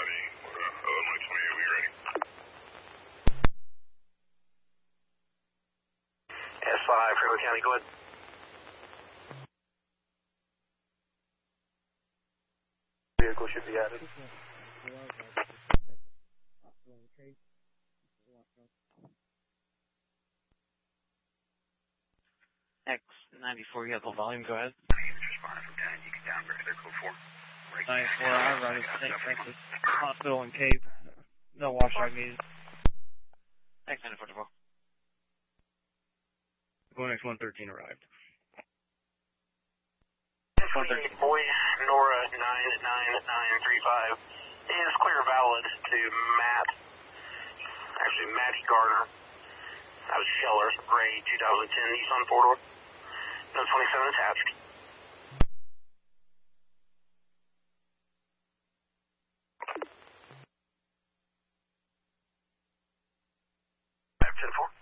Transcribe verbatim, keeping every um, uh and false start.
S five, Fairfield County, go ahead. Vehicle should be added. X ninety-four, you have the volume, go ahead. ninety-four, I'm running Saint Francis Hospital in Cape. No washout needed. X ninety-four to four. Going X one thirteen arrived. one thirteen. Boy, Nora nine nine nine three five is clear valid to Matt. Actually, Matty Garner. That was Scheller, gray twenty ten Nissan four-door. No twenty-seven attached. five ten four.